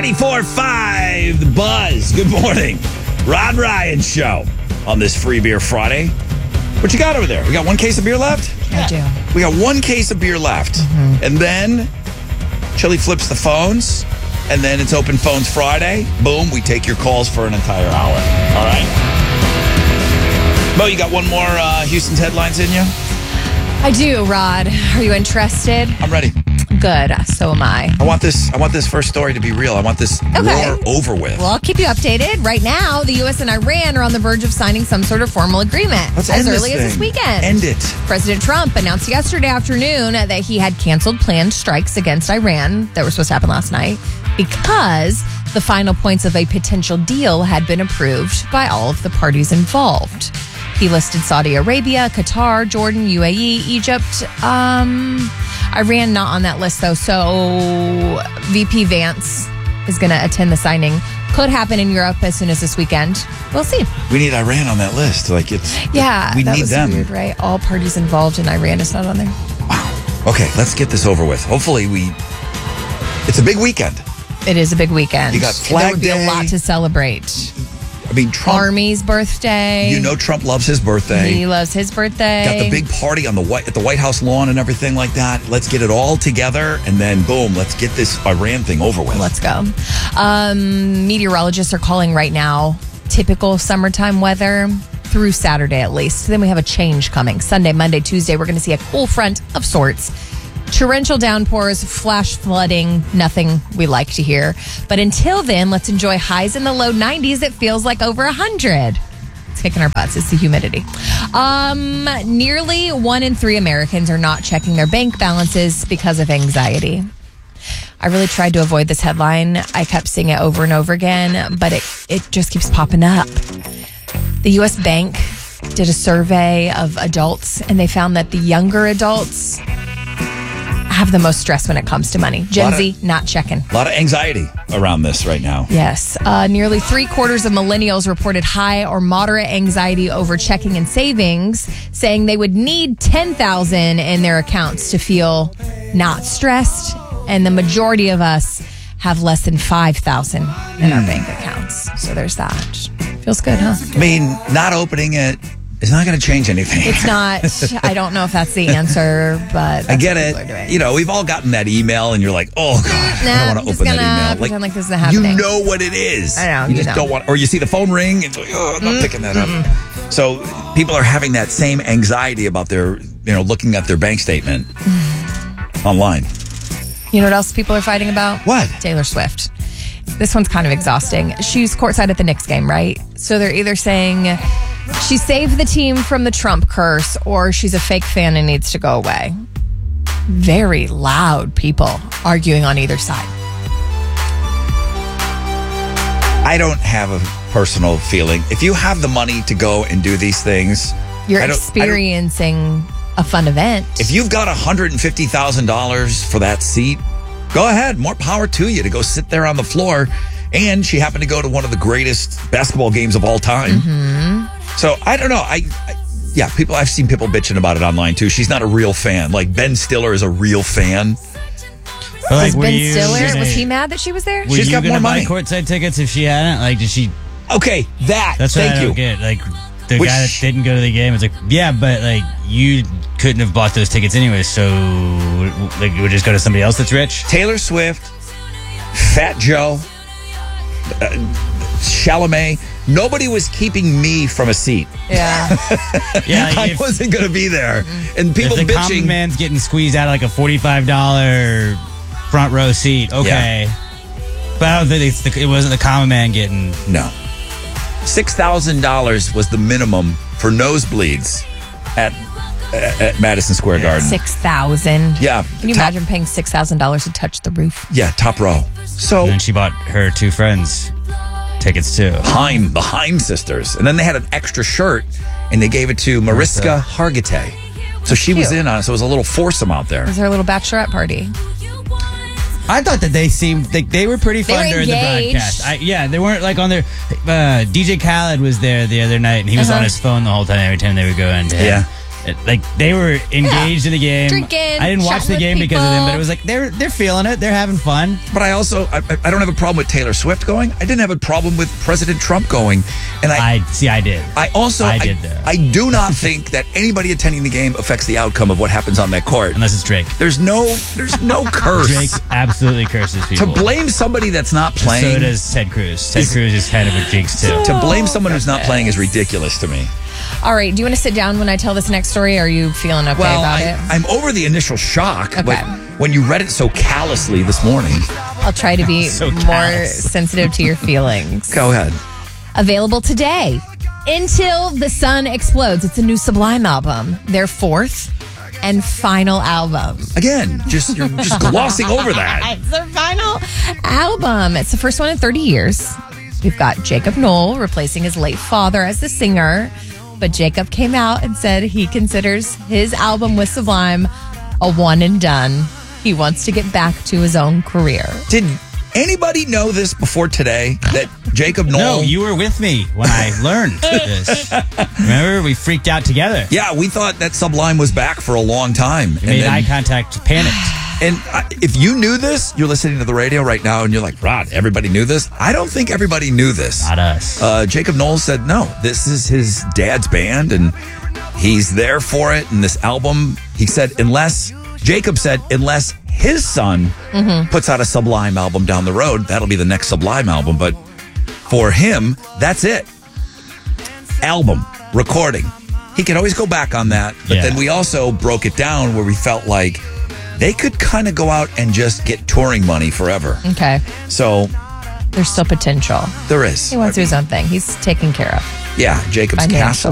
94.5 The Buzz. Good morning. Rod Ryan Show on this Free Beer Friday. What you got over there? We got one case of beer left? I do. We got one case of beer left. Mm-hmm. And then Chili flips the phones. And then it's Open Phones Friday. Boom, we take your calls for an entire hour. All right? Mo, you got one more Houston's headlines in you? I do, Rod. Are you interested? I'm ready. Good. So am I. I want this first story to be real. I want this war over with. Well, I'll keep you updated. Right now, the U.S. and Iran are on the verge of signing some sort of formal agreement Let's as end early as this weekend. End it. President Trump announced yesterday afternoon that he had canceled planned strikes against Iran that were supposed to happen last night because the final points of a potential deal had been approved by all of the parties involved. He listed Saudi Arabia, Qatar, Jordan, UAE, Egypt. Iran not on that list, though. So VP Vance is going to attend the signing. Could happen in Europe as soon as this weekend. We'll see. We need Iran on that list. We that need was them. Weird, right? All parties involved in Iran is not on there. Wow. Okay, let's get this over with. Hopefully it's a big weekend. It is a big weekend. You got Flag There would be Day. a lot to celebrate. I mean, Trump. Army's birthday. You know Trump loves his birthday. He loves his birthday. Got the big party at the White House lawn and everything like that. Let's get it all together, and then boom, let's get this Iran thing over with. Let's go. Meteorologists are calling right now typical summertime weather through Saturday at least. Then we have a change coming. Sunday, Monday, Tuesday, we're going to see a cool front of sorts. Torrential downpours, flash flooding, nothing we like to hear. But until then, let's enjoy highs in the low 90s. It feels like over 100. It's kicking our butts. It's the humidity. Nearly 1 in 3 Americans are not checking their bank balances because of anxiety. I really tried to avoid this headline. I kept seeing it over and over again, but it just keeps popping up. The U.S. Bank did a survey of adults, and they found that the younger adults have the most stress when it comes to money. Gen Z, not checking. A lot of anxiety around this right now. Yes. Nearly 3/4 of millennials reported high or moderate anxiety over checking and savings, saying they would need $10,000 in their accounts to feel not stressed. And the majority of us have less than $5,000 in our bank accounts. So there's that. Feels good, huh? I mean, not opening it is not going to change anything. It's not. I don't know if that's the answer, but that's I get what people are it. doing. We've all gotten that email, and you're like, "Oh God, I don't want to open that email." Pretend like this isn't happening. You know what it is. I know. You just don't want, or you see the phone ring, and it's like, "Oh, I'm not picking that up." So people are having that same anxiety about their, looking at their bank statement online. You know what else people are fighting about? What? Taylor Swift. This one's kind of exhausting. She's courtside at the Knicks game, right? So they're either saying she saved the team from the Trump curse or she's a fake fan and needs to go away. Very loud people arguing on either side. I don't have a personal feeling. If you have the money to go and do these things, you're experiencing a fun event. If you've got $150,000 for that seat, go ahead. More power to you to go sit there on the floor. And she happened to go to one of the greatest basketball games of all time. Mm-hmm. So I don't know. I've seen people bitching about it online too. She's not a real fan. Like Ben Stiller is a real fan. Was Ben Stiller? Was he mad that she was there? She's got more money. Buy courtside tickets if she hadn't? Did she? Okay, that's what I don't get. The guy that didn't go to the game is like, yeah, but you couldn't have bought those tickets anyway, so it would just go to somebody else that's rich. Taylor Swift, Fat Joe, Chalamet. Nobody was keeping me from a seat. Yeah. I wasn't going to be there. And people if the bitching. Common man's getting squeezed out of a $45 front row seat. Okay. Yeah. But I don't think it wasn't the common man getting. No. $6,000 was the minimum for nosebleeds at Madison Square Garden. $6,000. Yeah. Can you imagine paying $6,000 to touch the roof? Yeah, top row. So and then she bought her 2 friends tickets too. The Haim sisters. And then they had an extra shirt and they gave it to Mariska Hargitay. So she was in on it. So it was a little foursome out there. It was her little bachelorette party. I thought that they seemed they were pretty fun during the broadcast. They weren't on their. DJ Khaled was there the other night, and he was on his phone the whole time. Every time they would go in, Like they were engaged in the game. Drinking, I didn't watch chatting the with game because of them, people. but it was like they're feeling it. They're having fun. But I also, I don't have a problem with Taylor Swift going. I didn't have a problem with President Trump going. And I did. I did though. I do not think that anybody attending the game affects the outcome of what happens on that court. Unless it's Drake. There's no curse. Drake absolutely curses people. To blame somebody that's not playing. So does Ted Cruz. Ted Cruz is kind of a jinx too. To blame someone who's not playing is ridiculous to me. All right. Do you want to sit down when I tell this next story? Or are you feeling okay about it? I'm over the initial shock. Okay. But when you read it so callously this morning. I'll try to be So more callous. sensitive to your feelings. Go ahead. Available today. Until the Sun Explodes. It's a new Sublime album. Their fourth and final album. Again, you're just glossing over that. It's their final album. It's the first one in 30 years. We've got Jacob Knoll replacing his late father as the singer. But Jacob came out and said he considers his album with Sublime a one and done. He wants to get back to his own career. Did anybody know this before today? That Jacob Knoll... No, you were with me when I learned this. Remember, we freaked out together. Yeah, we thought that Sublime was back for a long time. We made eye contact, panicked. And if you knew this, you're listening to the radio right now and you're like, Rod, everybody knew this? I don't think everybody knew this. Not us. Jacob Knoll said, no, this is his dad's band and he's there for it. And this album, he said, Jacob said, unless his son puts out a Sublime album down the road, that'll be the next Sublime album. But for him, that's it. Album, recording. He can always go back on that. But then we also broke it down where we felt like they could kind of go out and just get touring money forever. Okay. So There's still potential. there is. He wants to do his own thing. He's taken care of. Yeah, Jacob's Financially. Castle.